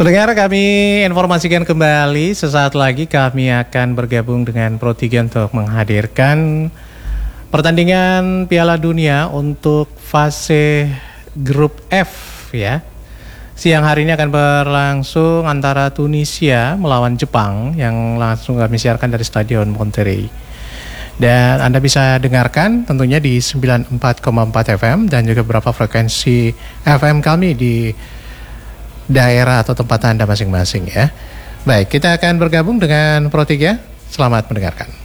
Pendengar, kami informasikan kembali sesaat lagi kami akan bergabung dengan Pro3 untuk menghadirkan pertandingan Piala Dunia untuk fase grup F ya. Siang hari ini akan berlangsung antara Tunisia melawan Jepang yang langsung kami siarkan dari Stadion Monterrey. Dan Anda bisa dengarkan tentunya di 94,4 FM dan juga beberapa frekuensi FM kami di daerah atau tempat Anda masing-masing ya. Baik, kita akan bergabung dengan Pro3. Selamat mendengarkan.